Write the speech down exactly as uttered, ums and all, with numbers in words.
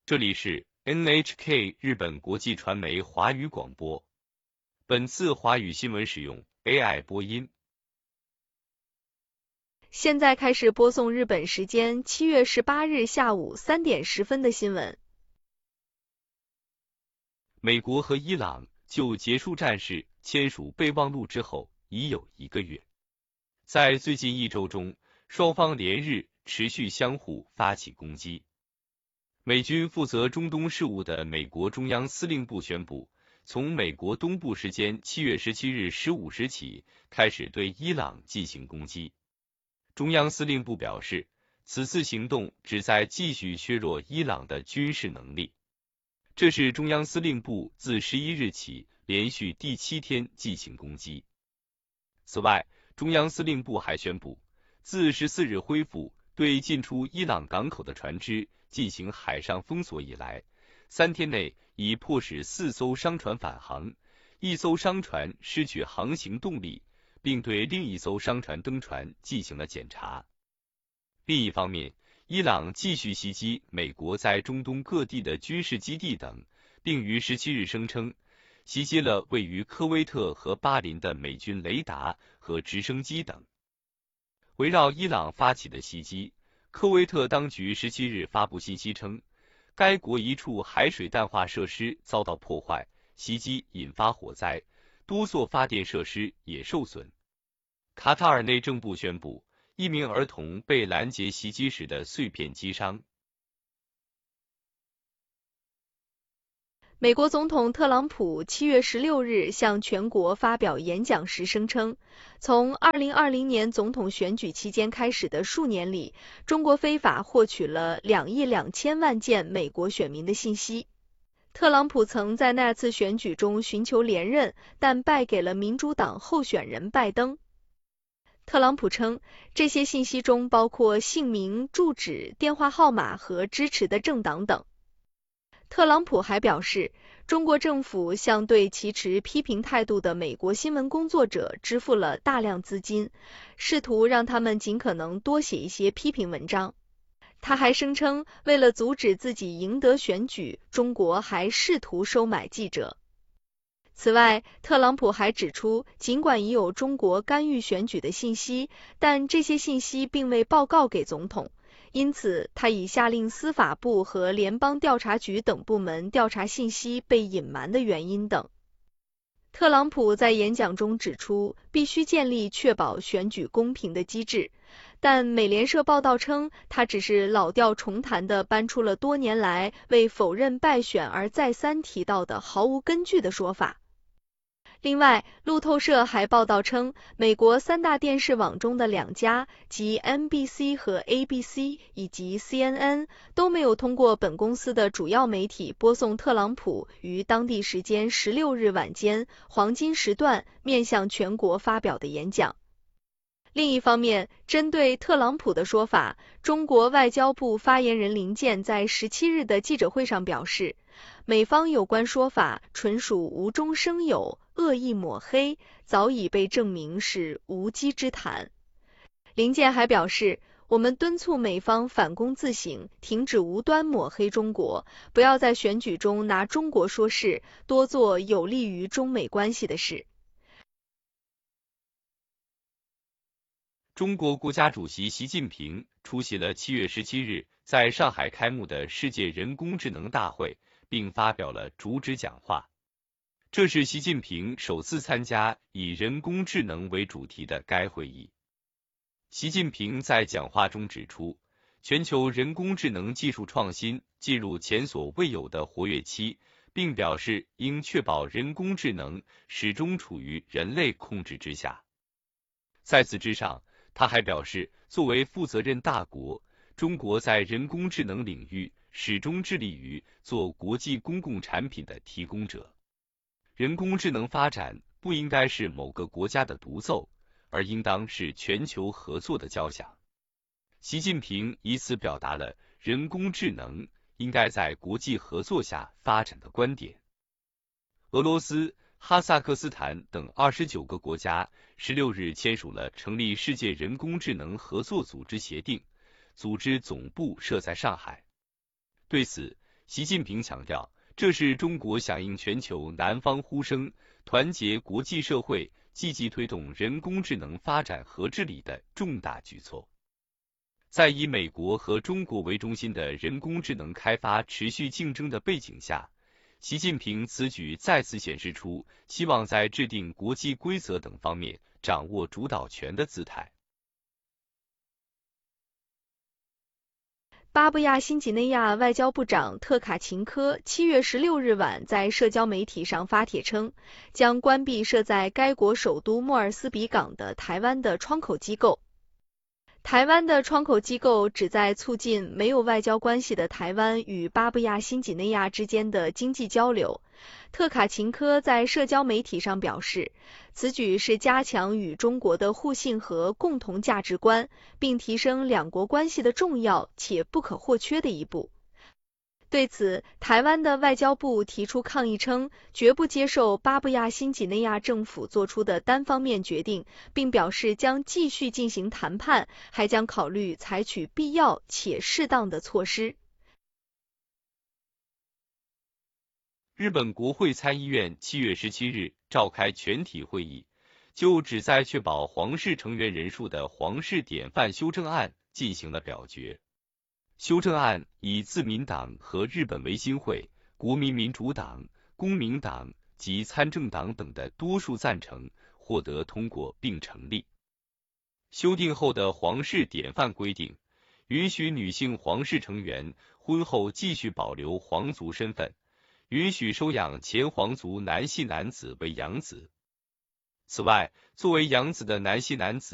这里是 N H K 日本国际传媒华语广播。本次华语新闻使用 A I 播音。 现在开始播送日本时间七月十八日下午三点十分的新闻。 美国和伊朗就结束战事签署备忘录之后已有一个月，在最近一周中，双方连日持续相互发起攻击。美军负责中东事务的美国中央司令部宣布，从美国东部时间七月十七日十五时起，开始对伊朗进行攻击。中央司令部表示，此次行动旨在继续削弱伊朗的军事能力。这是中央司令部自十一日起连续第七天进行攻击。此外，中央司令部还宣布，自十四日恢复对进出伊朗港口的船只进行海上封锁以来，三天内已迫使四艘商船返航，一艘商船失去航行动力，并对另一艘商船登船进行了检查。另一方面，伊朗继续袭击美国在中东各地的军事基地等，并于十七日声称，袭击了位于科威特和巴林的美军雷达和直升机等。围绕伊朗发起的袭击，科威特当局十七日发布信息称，该国一处海水淡化设施遭到破坏，袭击引发火灾，多座发电设施也受损。卡塔尔内政部宣布，一名儿童被拦截袭击时的碎片击伤。 美国总统特朗普七月十六日向全国发表演讲时声称，从二零二零年总统选举期间开始的数年里，中国非法获取了两亿两千万件美国选民的信息。特朗普曾在那次选举中寻求连任，但败给了民主党候选人拜登。特朗普称，这些信息中包括姓名、住址、电话号码和支持的政党等。特朗普还表示，中国政府向对其持批评态度的美国新闻工作者支付了大量资金，试图让他们尽可能多写一些批评文章。他还声称，为了阻止自己赢得选举，中国还试图收买记者。此外，特朗普还指出，尽管已有中国干预选举的信息，但这些信息并未报告给总统。因此，他已下令司法部和联邦调查局等部门调查信息被隐瞒的原因等。特朗普在演讲中指出，必须建立确保选举公平的机制，但美联社报道称，他只是老调重弹地搬出了多年来为否认败选而再三提到的毫无根据的说法。另外，路透社还报道称，美国三大电视网中的两家，即 N B C 和 A B C 以及 C N N 都没有通过本公司的主要媒体播送特朗普于当地时间十六日晚间黄金时段面向全国发表的演讲。另一方面，针对特朗普的说法，中国外交部发言人林健在十七日的记者会上表示，美方有关说法纯属无中生有、恶意抹黑，早已被证明是无稽之谈。林健还表示，我们敦促美方反躬自省，停止无端抹黑中国，不要在选举中拿中国说事，多做有利于中美关系的事。 中国国家主席习近平出席了七月十七日在上海开幕的世界人工智能大会，并发表了主旨讲话。这是习近平首次参加以人工智能为主题的该会议。习近平在讲话中指出，全球人工智能技术创新进入前所未有的活跃期，并表示应确保人工智能始终处于人类控制之下。在此之上，他还表示，作为负责任大国，中国在人工智能领域始终致力于做国际公共产品的提供者。人工智能发展不应该是某个国家的独奏，而应当是全球合作的交响。习近平以此表达了人工智能应该在国际合作下发展的观点。俄罗斯、哈萨克斯坦等二十九个国家十六日签署了成立世界人工智能合作组织协定，组织总部设在上海。对此， 习近平强调，这是中国响应全球南方呼声，团结国际社会，积极推动人工智能发展和治理的重大举措。在以美国和中国为中心的人工智能开发持续竞争的背景下，习近平此举再次显示出希望在制定国际规则等方面掌握主导权的姿态。 巴布亚新几内亚外交部长特卡琴科七月十六日晚在社交媒体上发帖称，将关闭设在该国首都莫尔斯比港的台湾的窗口机构。台湾的窗口机构旨在促进没有外交关系的台湾与巴布亚新几内亚之间的经济交流。特卡琴科在社交媒体上表示，此举是加强与中国的互信和共同价值观，并提升两国关系的重要且不可或缺的一步。对此，台湾的外交部提出抗议称，绝不接受巴布亚新几内亚政府做出的单方面决定，并表示将继续进行谈判，还将考虑采取必要且适当的措施。 日本国会参议院七月十七日召开全体会议，就旨在确保皇室成员人数的皇室典范修正案进行了表决。修正案以自民党和日本维新会、国民民主党、公明党及参政党等的多数赞成获得通过并成立。修订后的皇室典范规定，允许女性皇室成员婚后继续保留皇族身份，允许收养前皇族男系男子为养子。此外，作为养子的男系男子